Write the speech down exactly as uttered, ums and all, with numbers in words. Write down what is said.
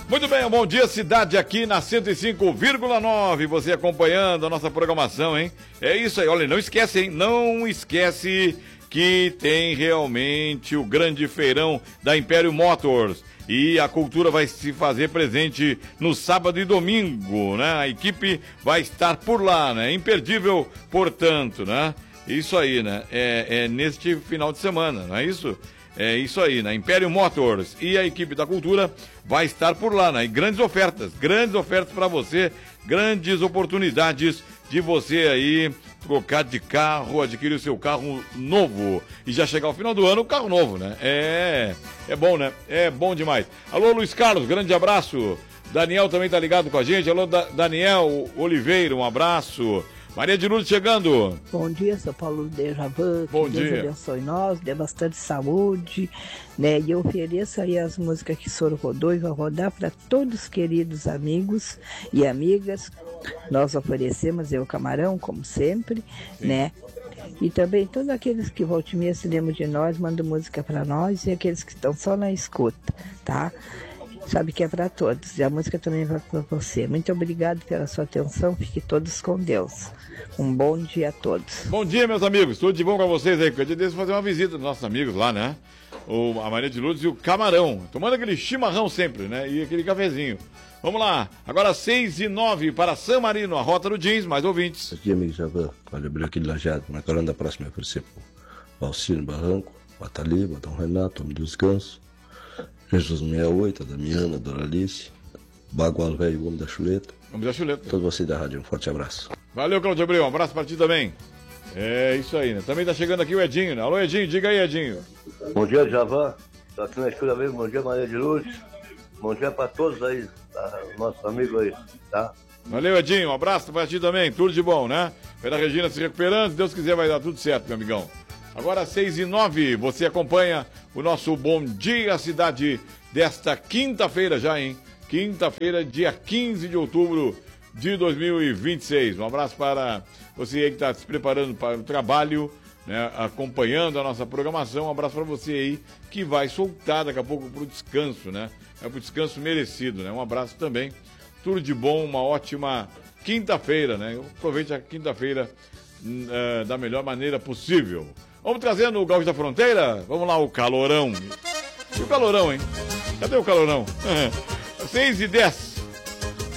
Muito bem, um bom dia, cidade, aqui na cento e cinco vírgula nove, você acompanhando a nossa programação, hein? É isso aí, olha, não esquece, hein? Não esquece que tem realmente o grande feirão da Império Motors. E a cultura vai se fazer presente no sábado e domingo, né? A equipe vai estar por lá, né? Imperdível, portanto, né? Isso aí, né? É, é neste final de semana, não é isso? É isso aí, né? Império Motors e a equipe da cultura vai estar por lá, né? E grandes ofertas, grandes ofertas para você, grandes oportunidades de você aí trocar de carro, adquirir o seu carro novo e já chegar ao final do ano o carro novo, né? É, é bom, né? É bom demais. Alô, Luiz Carlos, grande abraço. Daniel também tá ligado com a gente. Alô, da Daniel Oliveira, um abraço. Maria de Lourdes chegando. Bom dia, São Paulo de Javan. Bom que dia. Deus abençoe nós, dê bastante saúde, né? E eu ofereço aí as músicas que o senhor rodou e vai rodar para todos os queridos amigos e amigas. Nós oferecemos eu, Camarão, como sempre, Sim. né? E também todos aqueles que voltam e meia se lembram de nós, mandam música para nós, e aqueles que estão só na escuta, tá? Sabe que é para todos, e a música também vai para você. Muito obrigado pela sua atenção, fiquem todos com Deus. Um bom dia a todos. Bom dia, meus amigos, tudo de bom para vocês aí, porque eu dia fazer uma visita dos nossos amigos lá, né? O, a Maria de Lourdes e o Camarão, tomando aquele chimarrão sempre, né? E aquele cafezinho. Vamos lá, agora seis e nove para San Marino, a rota do jeans, mais ouvintes. Aqui, amigo Javan, olha, abriu aqui de Lajado, na carona da próxima oferecer pro Valcino Barranco, Batali, Batão Renato, Homem do Descanso, Jesus sessenta e oito, a Damiana, a Doralice, Bagual Velho, o Homem da Chuleta. Homem da Chuleta. Todos vocês da rádio, um forte abraço. Valeu, Claudio Abreu, um abraço para ti também. É isso aí, né? Também tá chegando aqui o Edinho, né? Alô, Edinho, diga aí, Edinho. Bom dia, Javan. Tô aqui na escuta mesmo. Bom dia, Maria de Lourdes. Bom dia para todos aí, tá? Nossos amigos aí, tá? Valeu, Edinho, um abraço para ti também, tudo de bom, né? Pela Regina se recuperando, se Deus quiser vai dar tudo certo, meu amigão. Agora seis e nove, você acompanha o nosso Bom Dia Cidade desta quinta-feira já, hein? Quinta-feira, dia quinze de outubro de dois mil e vinte e seis. Um abraço para você aí que está se preparando para o trabalho, né? Acompanhando a nossa programação. Um abraço para você aí que vai soltar daqui a pouco para o descanso, né? É para o descanso merecido, né? Um abraço também. Tudo de bom, uma ótima quinta-feira, né? Aproveite a quinta-feira uh, da melhor maneira possível. Vamos trazendo o Gaúcho da Fronteira? Vamos lá, o calorão. E o calorão, hein? Cadê o calorão? seis e dez.